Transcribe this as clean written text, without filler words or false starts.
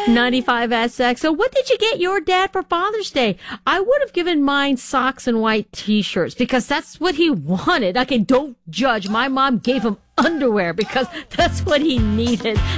95SX. So what did you get your dad for Father's Day? I would have given mine socks and white t-shirts because that's what he wanted. Okay, don't judge. My mom gave him underwear because that's what he needed.